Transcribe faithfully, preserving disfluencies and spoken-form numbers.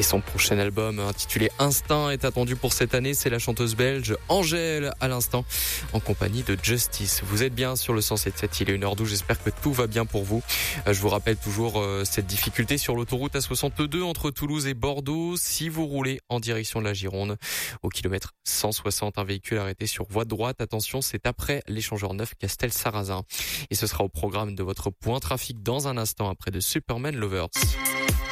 Et son prochain album intitulé Instinct est attendu pour cette année. C'est la chanteuse belge Angèle à l'instant en compagnie de Justice. Vous êtes bien sur le cent sept sept, il est une heure douze. J'espère que tout va bien pour vous. Je vous rappelle toujours cette difficulté sur l'autoroute A soixante-deux entre Toulouse et Bordeaux. Si vous roulez en direction de la Gironde, au kilomètre cent soixante, un véhicule arrêté sur voie de droite. Attention, c'est après l'échangeur neuf Castel-Sarrazin. Et ce sera au programme de votre point trafic dans un instant après de Superman Lovers.